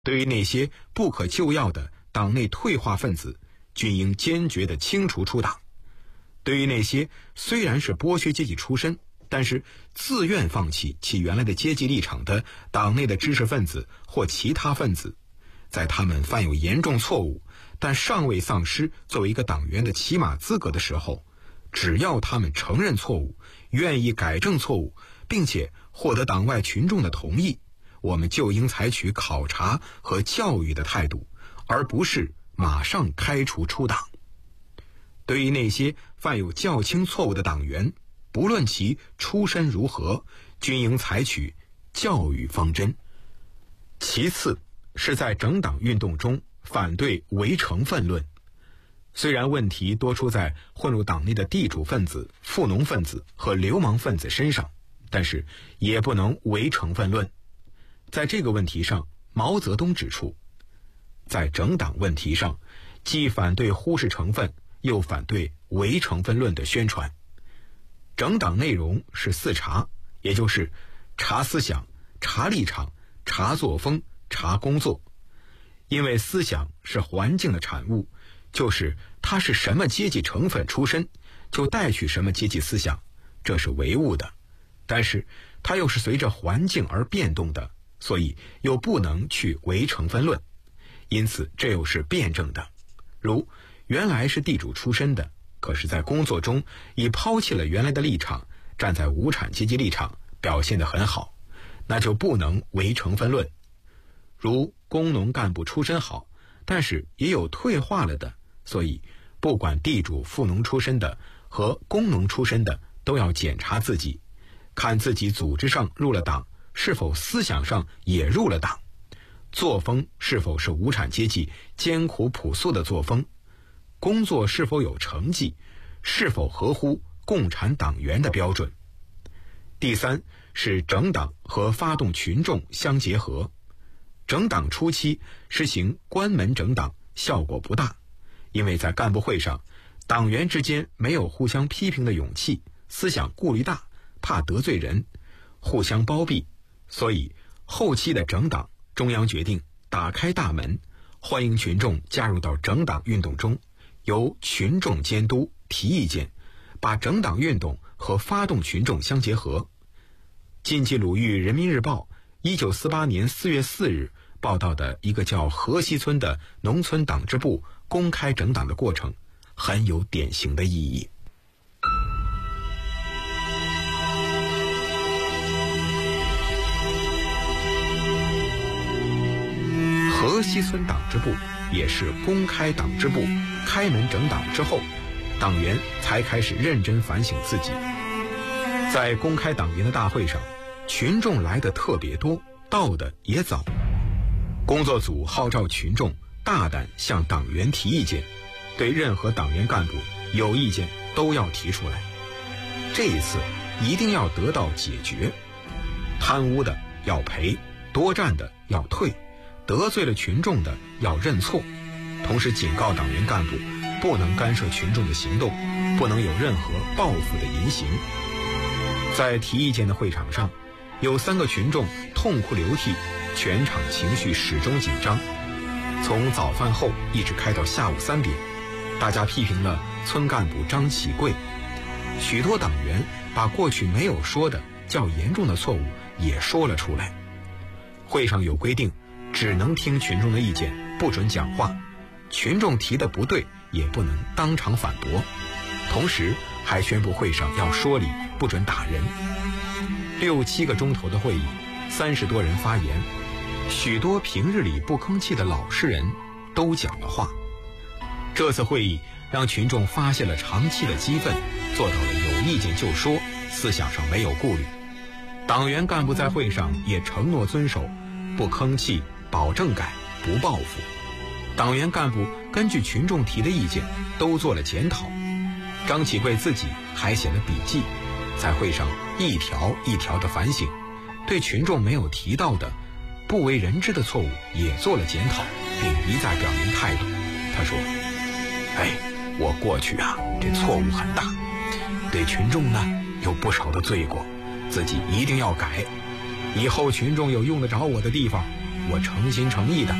对于那些不可救药的党内退化分子，均应坚决地清除出党。对于那些虽然是剥削阶级出身，但是自愿放弃其原来的阶级立场的党内的知识分子或其他分子，在他们犯有严重错误，但尚未丧失作为一个党员的起码资格的时候，只要他们承认错误，愿意改正错误，并且获得党外群众的同意，我们就应采取考察和教育的态度，而不是马上开除出党。对于那些犯有较轻错误的党员，不论其出身如何，均应采取教育方针。其次是在整党运动中反对唯成分论。虽然问题多出在混入党内的地主分子、富农分子和流氓分子身上，但是也不能唯成分论。在这个问题上，毛泽东指出，在整党问题上，既反对忽视成分，又反对唯成分论的宣传。整党内容是4查，也就是查思想、查立场、查作风、查工作。因为思想是环境的产物，就是它是什么阶级成分出身，就带取什么阶级思想，这是唯物的。但是它又是随着环境而变动的，所以又不能去唯成分论，因此这又是辩证的。如原来是地主出身的，可是在工作中已抛弃了原来的立场，站在无产阶级立场，表现得很好，那就不能唯成分论。如工农干部出身好，但是也有退化了的，所以不管地主富农出身的和工农出身的，都要检查自己，看自己组织上入了党，是否思想上也入了党，作风是否是无产阶级艰苦朴素的作风，工作是否有成绩，是否合乎共产党员的标准。第三是整党和发动群众相结合。整党初期实行关门整党效果不大，因为在干部会上，党员之间没有互相批评的勇气，思想顾虑大，怕得罪人，互相包庇，所以后期的整党，中央决定打开大门，欢迎群众加入到整党运动中，由群众监督提意见，把整党运动和发动群众相结合。晋冀鲁豫人民日报1948年4月4日报道的一个叫河西村的农村党支部公开整党的过程，很有典型的意义。河西村党支部也是公开党支部，开门整党之后，党员才开始认真反省自己。在公开党员的大会上，群众来的特别多，到的也早。工作组号召群众大胆向党员提意见，对任何党员干部有意见都要提出来。这一次一定要得到解决，贪污的要赔，多占的要退，得罪了群众的要认错。同时警告党员干部不能干涉群众的行动，不能有任何报复的言行。在提意见的会场上，有3个群众痛哭流涕，全场情绪始终紧张，从早饭后一直开到下午3点。大家批评了村干部张启贵，许多党员把过去没有说的较严重的错误也说了出来。会上有规定，只能听群众的意见，不准讲话，群众提的不对也不能当场反驳。同时还宣布会上要说理，不准打人。6、7个钟头的会议，30多人发言，许多平日里不吭气的老实人都讲了话。这次会议让群众发泄了长期的激愤，做到了有意见就说，思想上没有顾虑。党员干部在会上也承诺遵守，不吭气，保证改，不报复。党员干部根据群众提的意见都做了检讨，张启贵自己还写了笔记，在会上一条一条的反省，对群众没有提到的不为人知的错误也做了检讨，并一再表明态度。他说，我过去这错误很大，对群众呢有不少的罪过，自己一定要改，以后群众有用得着我的地方， 我诚心诚意的